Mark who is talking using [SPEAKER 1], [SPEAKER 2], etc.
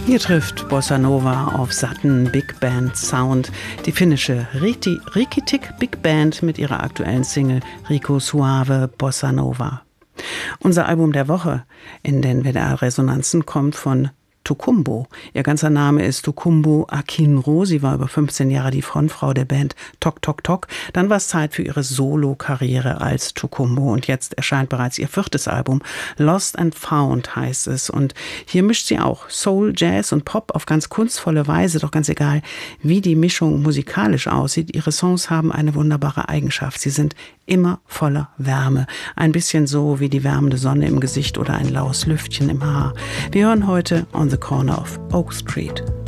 [SPEAKER 1] Hier trifft Bossa Nova auf satten Big Band Sound die finnische Rikitik Big Band mit ihrer aktuellen Single Rico Suave Bossa Nova. Unser Album der Woche in den WDR-Resonanzen kommt von Tukumbo. Ihr ganzer Name ist Tukumbo Akinro. Sie war über 15 Jahre die Frontfrau der Band Tok Tok Tok. Dann war es Zeit für ihre Solo-Karriere als Tukumbo. Und jetzt erscheint bereits ihr 4. Album. Lost and Found heißt es. Und hier mischt sie auch Soul, Jazz und Pop auf ganz kunstvolle Weise. Doch ganz egal, wie die Mischung musikalisch aussieht, ihre Songs haben eine wunderbare Eigenschaft. Sie sind immer voller Wärme. Ein bisschen so wie die wärmende Sonne im Gesicht oder ein laues Lüftchen im Haar. Wir hören heute On the Corner of Oak Street.